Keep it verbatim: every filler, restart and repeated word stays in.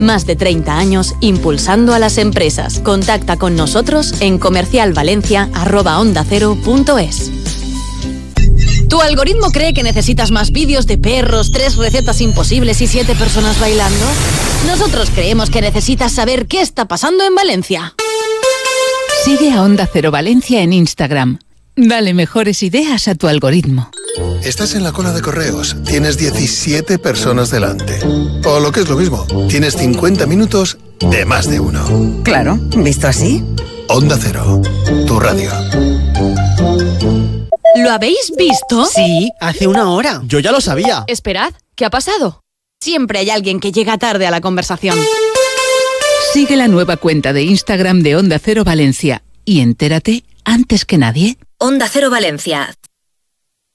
Más de treinta años impulsando a las empresas. Contacta con nosotros en comercialvalencia arroba onda cero punto es. ¿Tu algoritmo cree que necesitas más vídeos de perros, tres recetas imposibles y siete personas bailando? Nosotros creemos que necesitas saber qué está pasando en Valencia. Sigue a Onda Cero Valencia en Instagram. Dale mejores ideas a tu algoritmo. Estás en la cola de correos, tienes diecisiete personas delante. O lo que es lo mismo, tienes cincuenta minutos de más de uno. Claro, ¿visto así? Onda Cero, tu radio. ¿Lo habéis visto? Sí, hace una hora. Yo ya lo sabía. Esperad, ¿qué ha pasado? Siempre hay alguien que llega tarde a la conversación. Sigue la nueva cuenta de Instagram de Onda Cero Valencia y entérate antes que nadie. Onda Cero Valencia,